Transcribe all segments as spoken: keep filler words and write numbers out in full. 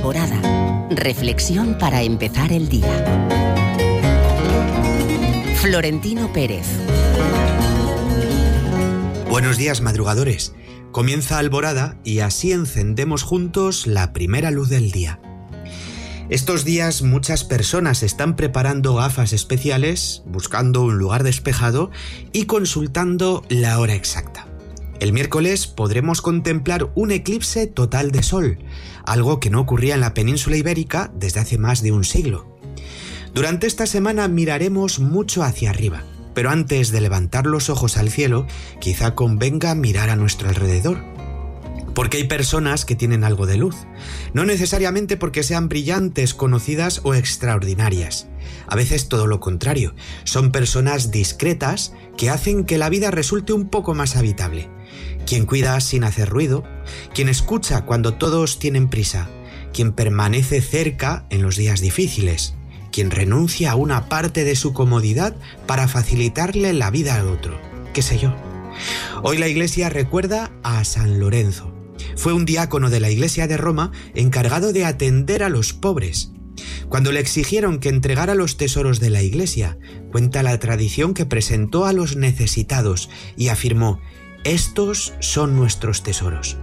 Alborada. Reflexión para empezar el día. Florentino Pérez. Buenos días, madrugadores. Comienza Alborada y así encendemos juntos la primera luz del día. Estos días muchas personas están preparando gafas especiales, buscando un lugar despejado y consultando la hora exacta. El miércoles podremos contemplar un eclipse total de sol, algo que no ocurría en la península ibérica desde hace más de un siglo. Durante esta semana miraremos mucho hacia arriba, pero antes de levantar los ojos al cielo, quizá convenga mirar a nuestro alrededor. Porque hay personas que tienen algo de luz, no necesariamente porque sean brillantes, conocidas o extraordinarias. A veces todo lo contrario, son personas discretas que hacen que la vida resulte un poco más habitable. Quien cuida sin hacer ruido, quien escucha cuando todos tienen prisa, quien permanece cerca en los días difíciles, quien renuncia a una parte de su comodidad para facilitarle la vida al otro, qué sé yo. Hoy la Iglesia recuerda a San Lorenzo. Fue un diácono de la Iglesia de Roma encargado de atender a los pobres. Cuando le exigieron que entregara los tesoros de la Iglesia, cuenta la tradición que presentó a los necesitados y afirmó: «Estos son nuestros tesoros».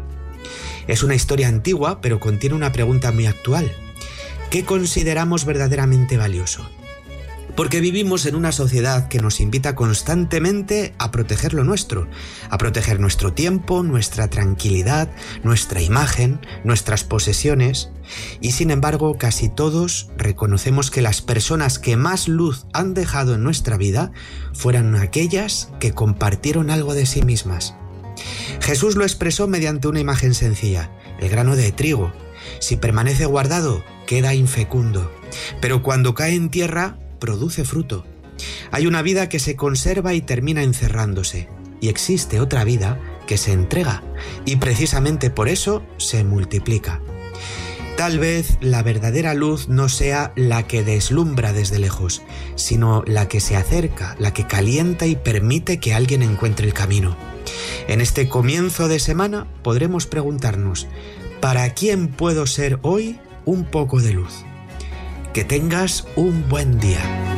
Es una historia antigua, pero contiene una pregunta muy actual. ¿Qué consideramos verdaderamente valioso? Porque vivimos en una sociedad que nos invita constantemente a proteger lo nuestro, a proteger nuestro tiempo, nuestra tranquilidad, nuestra imagen, nuestras posesiones. Y sin embargo, casi todos reconocemos que las personas que más luz han dejado en nuestra vida fueron aquellas que compartieron algo de sí mismas. Jesús lo expresó mediante una imagen sencilla: el grano de trigo. Si permanece guardado, queda infecundo, pero cuando cae en tierra, produce fruto. Hay una vida que se conserva y termina encerrándose, y existe otra vida que se entrega, y precisamente por eso se multiplica. Tal vez la verdadera luz no sea la que deslumbra desde lejos, sino la que se acerca, la que calienta y permite que alguien encuentre el camino. En este comienzo de semana podremos preguntarnos: ¿para quién puedo ser hoy un poco de luz? Que tengas un buen día.